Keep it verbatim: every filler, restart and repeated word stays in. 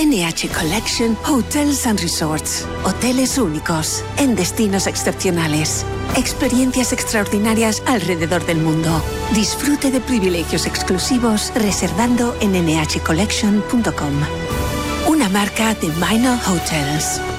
N H Collection Hotels and Resorts. Hoteles únicos, en destinos excepcionales. Experiencias extraordinarias alrededor del mundo. Disfrute de privilegios exclusivos reservando en ene hache collection punto com. Una marca de Minor Hotels.